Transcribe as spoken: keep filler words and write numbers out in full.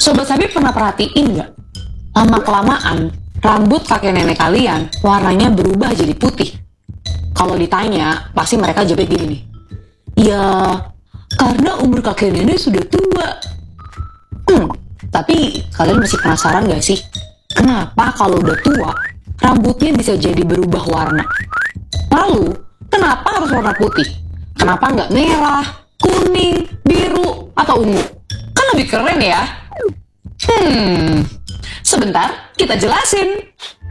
Sobat Sabi pernah perhatiin nggak? Lama-kelamaan, rambut kakek nenek kalian warnanya berubah jadi putih. Kalau ditanya, pasti mereka jawab gini nih. Ya, karena umur kakek nenek sudah tua. Hmm, tapi kalian masih penasaran gak sih? Kenapa kalau udah tua, rambutnya bisa jadi berubah warna? Lalu, kenapa harus warna putih? Kenapa nggak merah, kuning, biru, atau ungu? Kan lebih keren ya? Hmm, sebentar kita jelasin.